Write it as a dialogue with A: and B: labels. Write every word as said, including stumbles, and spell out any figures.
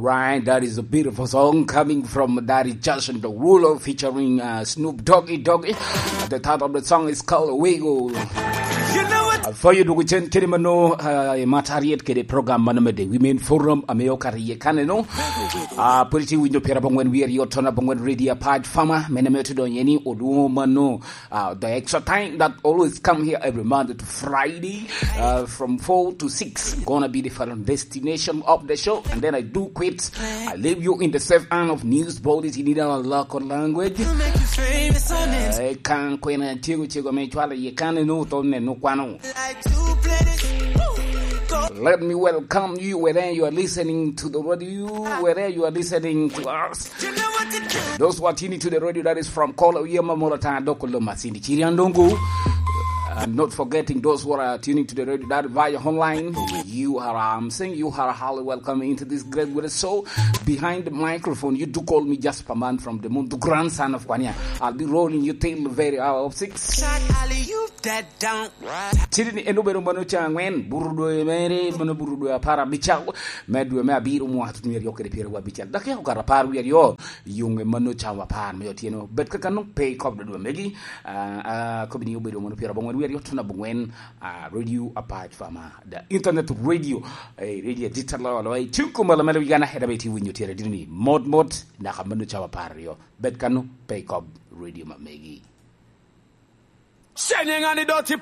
A: Alright, that is a beautiful song coming from Daddy Justin Derulo featuring uh, Snoop Doggy Doggy. The title of the song is called Wiggle. For you to return Kirimano, Matariet, Kede program Manamede, Women Forum, Ameo Kari Caneno. Ah, pretty window Perabong when we are your turn up when radio part farmer, Menameto Yeni, Odu Mano. Uh, the extra time that always come here every Monday to Friday, uh, from four to six. Gonna be the final destination of the show, and then I do quit. I leave you in the safe hand of news bodies in either local language. I can't quit until you go make you can't know, don't know, Quano. Let me welcome you wherever you are listening to the radio, wherever you are listening to us. Those who are tuning to the radio, that is from Kola Yama Morata Dokolo Masindi Chiriandongo. And not forgetting those who are tuning to the radio that via online. You are, I'm um, saying you are highly welcome into this great good show. Behind the microphone, you do call me Jasper Man from the moon, the grandson of Kwanya. I'll be rolling your tail very hour of six. Chidini enubero manucha ngwen burudo mere manu burudo para bichao medwe me abiru mu hatu nyeri yoke de pere wa bichal dakya ukara paru yeri yo yunge manucha wa pan me yotieno bet ka kanu pay cop de megi ah ko bini ubero manu pere bongwen yeri yotuna bongwen radio apart fama the internet radio radio digital la way tunku mala mala yana heda beti winyo tere dini mod mod na ka manucha wa par yo bet kanu pay cop radio ma megi.
B: Shining on the dirty